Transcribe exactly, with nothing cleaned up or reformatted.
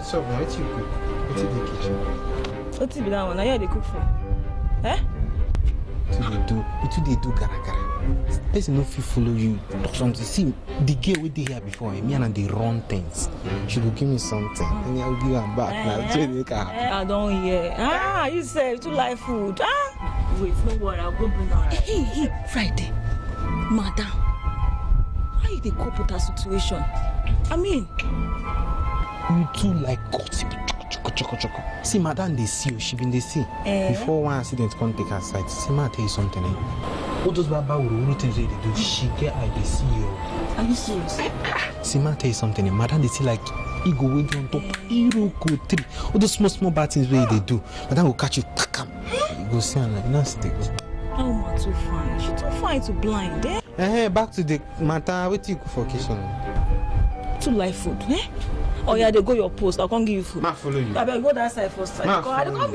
So, now what you cook? What's in the kitchen? What's it be that one? Now you they cook for? Eh? What do they do? What do they do, gara gara? Person no fit follow you. Talk something. See, the girl we did here before, me and they run things. She will give me something, and I will give her back. Now, so make her happy. I don't hear. Ah, you say you too like food. Ah, wait, no worry, I'll go bring her. Hey, hey, Friday, madam, how you dey cope with that situation? I mean, you too like gossip. Choco, choco, choco. See, madam, they see you. She been they see. Eh? Before one accident come take her side. See, ma tell you something. Eh? All those bad bad things they do, she get eye they see you. Are you serious? See, ma tell you something. Eh? Madam, they see like he go wait on top. Hero go three. All those small small bad things where they do. Madam will catch you. Takam. You go see her like you know stick. Oh, ma too fine. She too fine to blind. Eh? Eh, back to the matter. What you go for kitchen? Too like food. Eh? Oh yeah, they go your post. I can't give you food. Ma follow you. I better go that side first. Ma I can't follow you.